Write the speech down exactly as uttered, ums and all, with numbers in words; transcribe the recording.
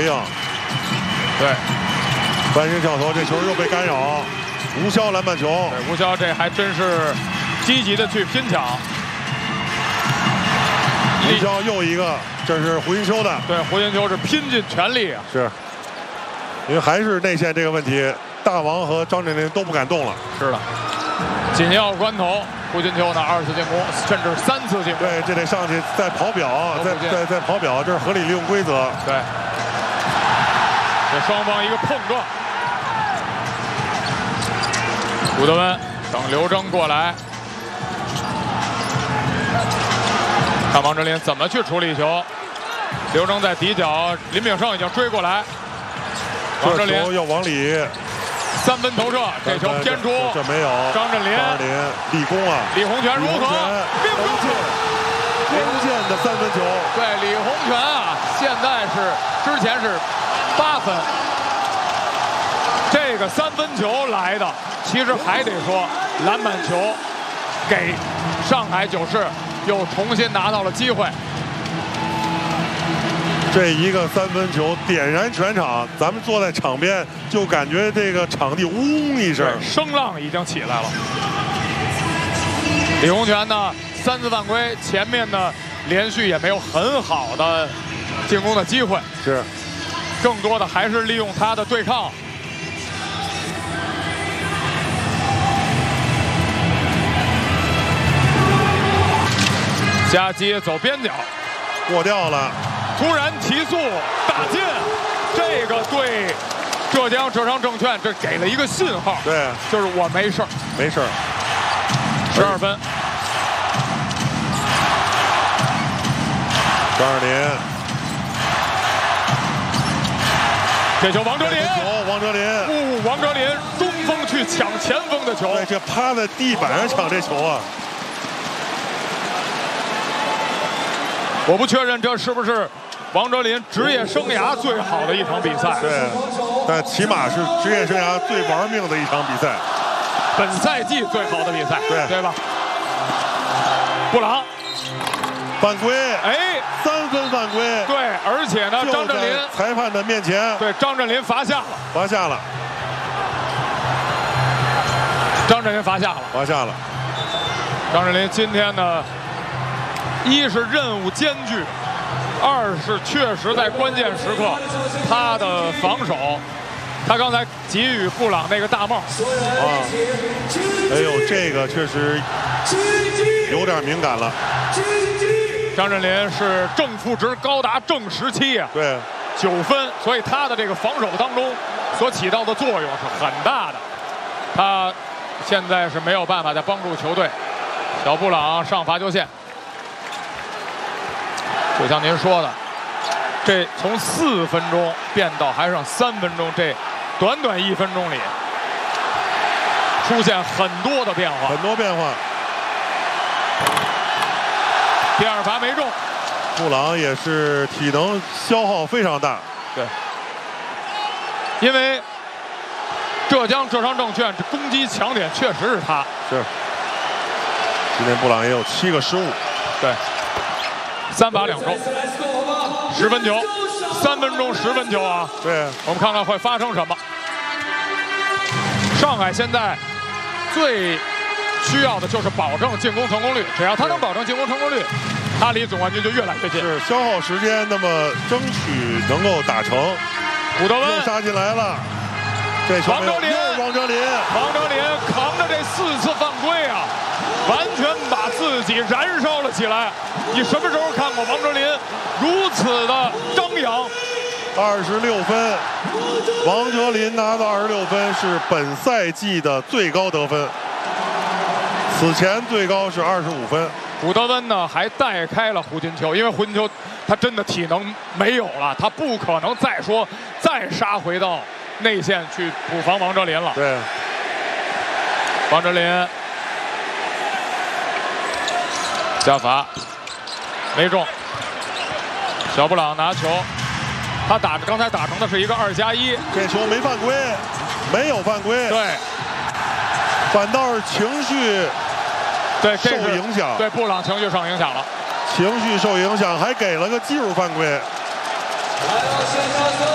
应。 对， 翻身跳投，这球又被干扰，吴潇篮板球。 对，吴潇这还真是积极的去拼抢。 吴潇又一个，这是胡金秋的。 对，胡金秋是拼尽全力啊。 是，因为还是内线这个问题，大王和张镇麟都不敢动了。 是的，紧要关头，胡金秋呢二次进攻，甚至三次进攻。 对，这得上去再跑表，再再再跑表，这是合理利用规则。 对，这双方一个碰撞。古德温等刘铮过来。 看王哲林怎么去处理球，刘铮在底角，林炳胜已经追过来，王哲林要往里， 三分投射，这球偏出， 这没有。 张镇麟， 张镇麟立功啊！ 李洪权如何？ 关键关键的三分球。 对，李洪权啊，现在是之前是八分，这个三分球来的，其实还得说篮板球给上海九市。 又重新拿到了机会， 这一个三分球点燃全场，咱们坐在场边就感觉这个场地嗡一声， 声浪已经起来了。李洪权呢，三次犯规，前面呢连续也没有很好的进攻的机会， 是， 更多的还是利用他的对抗。 夹击走边角， 过掉了， 突然提速打进，这个对浙江浙商证券这给了一个信号， 对， 就是我没事儿， 没事儿， 十二分。 张镇麟， 这球王哲林， 球王哲林， 哦，王哲林中锋去抢前锋的球， 对，这趴在地板上抢这球啊。 我不确认这是不是王哲林职业生涯最好的一场比赛。 对，但起码是职业生涯最玩命的一场比赛， 本赛季最好的比赛， 对对吧？布朗犯规， 哎， 三分犯规， 对，而且呢，张镇麟裁判的面前， 对，张镇麟罚下了， 罚下了， 张镇麟罚下了， 罚下了。 张镇麟今天呢？ 一是任务艰巨，二是确实在关键时刻，他的防守，他刚才给予布朗那个大帽啊，哎呦，这个确实有点敏感了。 张镇麟是正负值高达正十七啊， 对， 九分，所以他的这个防守当中所起到的作用是很大的。他现在是没有办法再帮助球队。小布朗上罚球线。 就像您说的，这从四分钟变到还剩三分钟，这短短一分钟里出现很多的变化， 很多变化。 第二罚没中， 布朗也是体能消耗非常大。 对，因为浙江浙商证券这攻击强点确实是他。 是。今天布朗也有七个失误。 对。 三罚两中，十分球，三分钟十分球啊！ 对， 我们看看会发生什么。上海现在最需要的就是保证进攻成功率，只要他能保证进攻成功率，他离总冠军就越来越近。 是消耗时间，那么争取能够打成。 古德温又杀进来了，这球王哲林， 王哲林， 王哲林扛着这四次犯规啊！ 完全把自己燃烧了起来。你什么时候看过王哲林如此的张扬？ 二十六分，王哲林拿到二十六分，是本赛季的最高得分。此前最高是二十五分。 古德温呢还带开了胡金秋，因为胡金秋他真的体能没有了，他不可能再说再杀回到内线去补防王哲林了。 对， 王哲林。 加罚，没中。小布朗拿球，他打刚才打成的是一个二加一， 这球没犯规，没有犯规。 对， 反倒是情绪对受影响。 对，布朗情绪受影响了， 情绪受影响，还给了个技术犯规。